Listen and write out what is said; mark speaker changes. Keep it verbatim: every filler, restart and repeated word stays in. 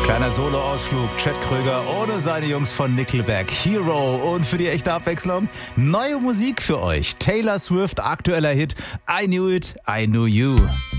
Speaker 1: Kleiner Solo-Ausflug, Chad Kröger ohne seine Jungs von Nickelback, Hero. Und für die echte Abwechslung neue Musik für euch. Taylor Swift, aktueller Hit I Knew It, I Knew You.